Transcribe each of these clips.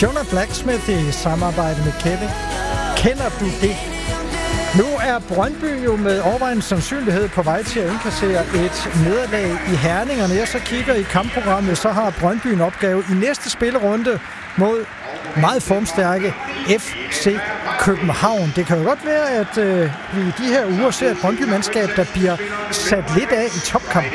Jonah Blacksmith i samarbejde med Kevin. Kender du det? Nu er Brøndby jo med overvejende sandsynlighed på vej til at indkassere et nederlag i Herning. Og når jeg så kigger i kampprogrammet, så har Brøndby en opgave i næste spillerunde mod meget formstærke FC København. Det kan jo godt være, at vi i de her uger ser et Brøndby-mandskab, der bliver sat lidt af i topkampen.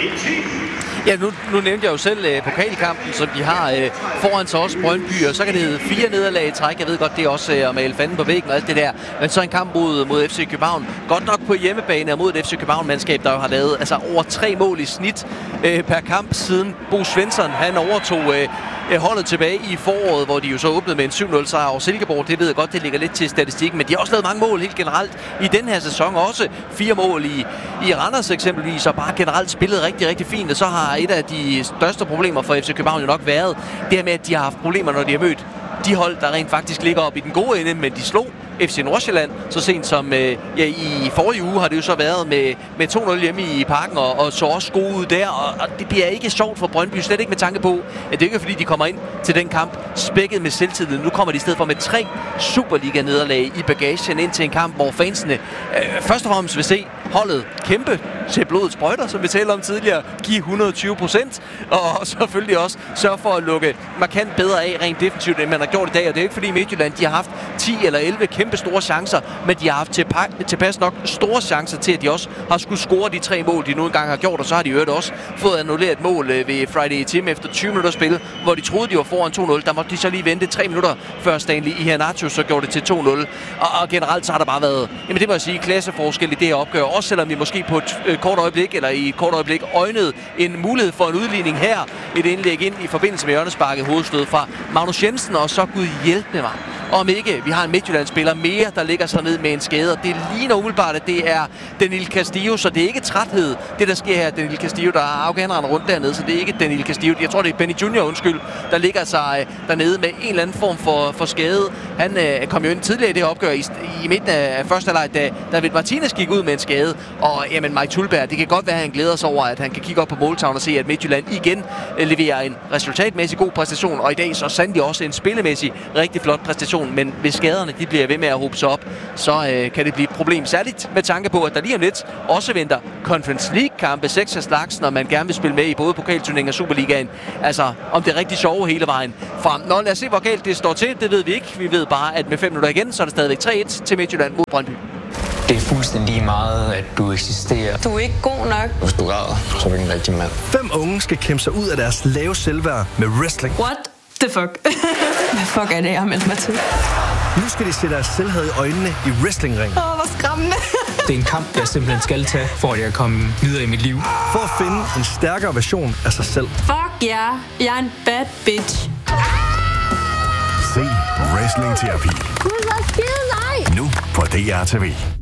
Ja, nu nævnte jeg jo selv pokalkampen, som de har foran sig også Brøndby, og så kan det hedde 4 nederlag i træk. Jeg ved godt, det er også at male fanden på væggen og alt det der. Men så en kamp mod FC København. Godt nok på hjemmebane og mod et FC København-mandskab, der jo har lavet over 3 mål i snit per kamp, siden Bo Svensson han overtog holdet tilbage i foråret, hvor de jo så åbnede med en 7-0 sejr over Silkeborg. Det ved jeg godt, det ligger lidt til statistikken, men de har også lavet mange mål helt generelt i den her sæson. Også 4 mål i Randers eksempelvis, og bare generelt spillet rigtig, rigtig fint. Og så har et af de største problemer for FC København jo nok været det her med, at de har haft problemer, når de har mødt de hold, der rent faktisk ligger op i den gode ende, men de slog FC Nordsjælland så sent som i forrige uge har det jo så været med 2-0 hjemme i Parken, og så også gode ud der, og det bliver ikke sjovt for Brøndby, slet ikke med tanke på, at det ikke er fordi, de kommer ind til den kamp spækket med selvtillid. Nu kommer de i stedet for med 3 Superliga-nederlag i bagagen ind til en kamp, hvor fansene først og fremmest vil se holdet kæmpe til blodets sprøjter, som vi talte om tidligere, give 120%, og selvfølgelig også sørge for at lukke markant bedre af rent defensivt, end man har gjort i dag. Og det er ikke fordi Midtjylland, de har haft 10 eller 11 kæmpe store chancer, men de har haft tilpas nok store chancer til, at de også har skulle score de 3 mål, de nu engang har gjort, og så har de jo også fået annulleret et mål ved Friday Team efter 20 minutter spil, hvor de troede, de var foran 2-0. Der måtte de så lige vente 3 minutter, før Stanley Iheanacho så gjorde det til 2-0. Og generelt så har der bare været, jamen det må jeg sige, klasseforskel i det her opgør, også selvom vi måske på et kort øjeblik, eller i et kort øjeblik, øjnede en mulighed for en udligning her. Et indlæg ind i forbindelse med hjørnesparket hovedstød fra Magnus Jensen, og så Gud hjælpe mig. Om ikke vi har en Midtjylland-spiller mere, der ligger sig ned med en skade. Det ligner umiddelbart, at det er Danil Castillo, så det er ikke træthed, det der sker her. Danil Castillo, der er afghaneren rundt dernede, så det er ikke Danil Castillo. Jeg tror, det er Benny Junior, der ligger sig dernede med en eller anden form for skade. Han kom jo ind tidligere i det opgør i midten af første halvleg, da David Martinez gik ud med en skade. Og jamen, Mike Tulberg, det kan godt være, at han glæder sig over, at han kan kigge op på måltavlen og se, at Midtjylland igen leverer en resultatmæssig god præstation, og i dag så sandelig også en spillemæssig rigtig flot præstation. Men hvis skaderne de bliver ved med at hobe sig op, så kan det blive et problem. Særligt med tanke på, at der lige om lidt også venter Conference League-kampe, 6 af slagsen, når man gerne vil spille med i både pokalturneringen og Superligaen. Altså, om det er rigtig sjove hele vejen frem. Nå, lad os se, hvor galt det står til. Det ved vi ikke. Vi ved bare, at med 5 minutter igen, så er det stadigvæk 3-1 til Midtjylland mod Brøndby. Det er fuldstændig meget, at du eksisterer. Du er ikke god nok. Hvis du græder, så er du ikke en rigtig mand. 5 unge skal kæmpe sig ud af deres lave selvværd med wrestling. What the fuck? Hvad fuck er det, jeg har meldt mig til? Nu skal de se deres selvhed i øjnene i wrestlingringen. Hvor skræmmende. Det er en kamp, jeg simpelthen skal tage, for at jeg kan komme videre i mit liv. For at finde en stærkere version af sig selv. Fuck ja, jeg er en bad bitch. Se Wrestling Terapi. Gud, hvor skide dig! Nu på DR TV.